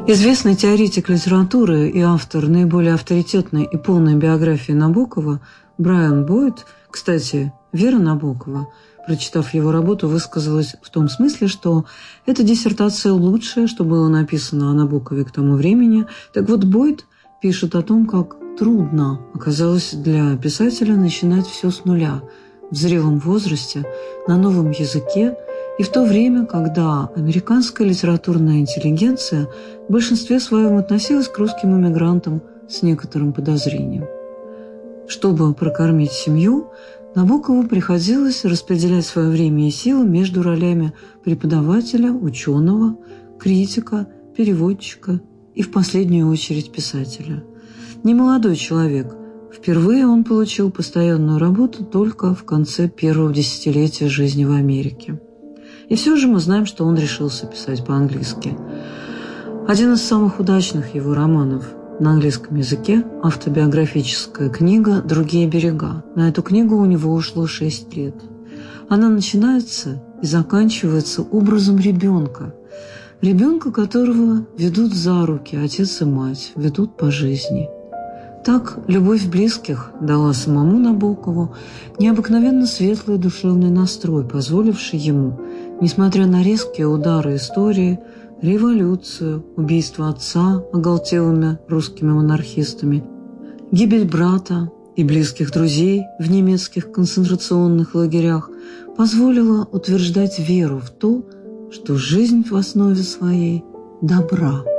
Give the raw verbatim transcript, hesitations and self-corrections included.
Известный теоретик литературы и автор наиболее авторитетной и полной биографии Набокова Брайан Бойд, кстати, Вера Набокова, прочитав его работу, высказалась в том смысле, что эта диссертация лучшая, что было написано о Набокове к тому времени. Так вот, Бойд пишет о том, как трудно оказалось для писателя начинать все с нуля, в зрелом возрасте, на новом языке, и в то время, когда американская литературная интеллигенция в большинстве своем относилась к русским эмигрантам с некоторым подозрением. Чтобы прокормить семью, Набокову приходилось распределять свое время и силы между ролями преподавателя, ученого, критика, переводчика и, в последнюю очередь, писателя. Немолодой человек. Впервые он получил постоянную работу только в конце первого десятилетия жизни в Америке. И все же мы знаем, что он решился писать по-английски. Один из самых удачных его романов на английском языке – автобиографическая книга «Другие берега». На эту книгу у него ушло шесть лет. Она начинается и заканчивается образом ребенка. Ребенка, которого ведут за руки отец и мать, ведут по жизни. Так любовь близких дала самому Набокову необыкновенно светлый душевный настрой, позволивший ему, несмотря на резкие удары истории, революцию, убийство отца оголтелыми русскими монархистами, гибель брата и близких друзей в немецких концентрационных лагерях, позволила утверждать веру в то, что жизнь в основе своей добра.